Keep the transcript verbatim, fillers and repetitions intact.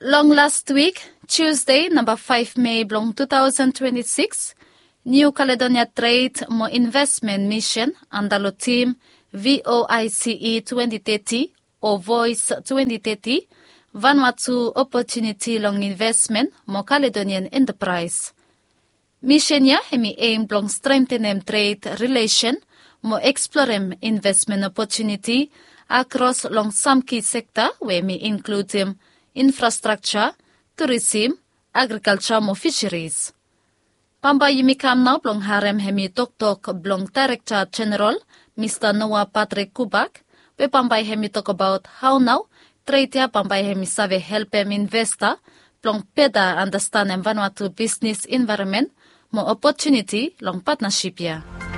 Long last week, Tuesday, number five May, blong two thousand twenty-six, New Caledonia Trade mo Investment Mission andalo team VOICE twenty thirty or Voice twenty thirty, Vanuatu Opportunity Long Investment mo Caledonian Enterprise. Mission ya hemi aim blong strengthenem trade relation mo explorem investment opportunity across long some key sector where me include them infrastructure, tourism, agriculture mo fisheries. Pamba yimi kam now blong harem hemi tok tok blong Director General Mister Noah Patrick Kubak. We pambay hemi talk about how now trade ya pambay hemi save help em investor blong peda understand em Vanuatu business environment mo opportunity long partnership ya.